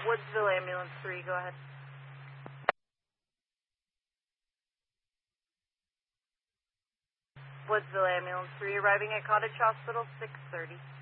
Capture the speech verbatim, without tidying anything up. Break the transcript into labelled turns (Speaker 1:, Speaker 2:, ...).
Speaker 1: Woodsville Ambulance three, go ahead. Woodsville Ambulance three, arriving at Cottage Hospital, six thirty.